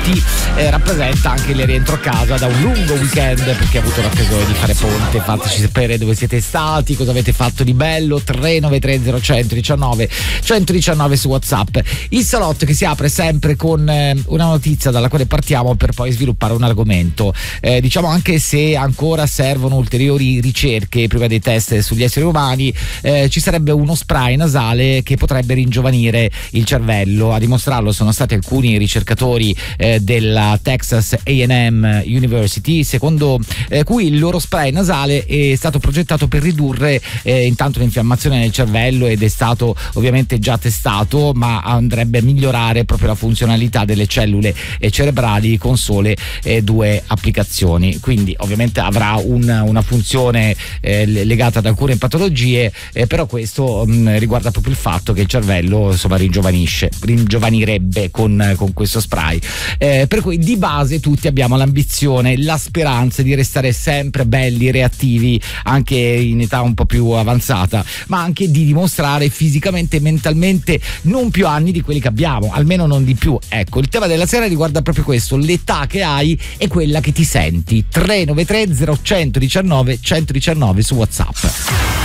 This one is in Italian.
ti rappresenta anche il rientro a casa da un lungo weekend, perché hai avuto l'occasione di fare ponte. Fateci sapere dove siete stati, cosa avete fatto di bello. 393 0119 119 su WhatsApp. Il salotto che si apre sempre con una notizia dalla quale partiamo per poi sviluppare un argomento. Diciamo, anche se ancora servono ulteriori ricerche prima dei test sugli esseri umani, ci sarebbe uno spray nasale che potrebbe ringiovanire il cervello. A dimostrarlo sono stati alcuni ricercatori della Texas A&M University, secondo cui il loro spray nasale è stato progettato per ridurre intanto l'infiammazione nel cervello, ed è stato ovviamente già testato, ma andrebbe a migliorare proprio la funzionalità delle cellule cerebrali con sole 2 applicazioni. Quindi ovviamente avrà una funzione legata ad alcune patologie, però questo riguarda proprio il fatto che il cervello insomma ringiovanirebbe con questo spray, per cui di base tutti abbiamo l'ambizione, la speranza di restare sempre belli, reattivi anche in età un po' più avanzata, ma anche di dimostrare fisicamente e mentalmente non più anni di quelli che abbiamo, almeno non di più. Ecco, il tema della sera riguarda proprio questo: l'età che hai e quella che ti senti. 393 0119 119 su WhatsApp.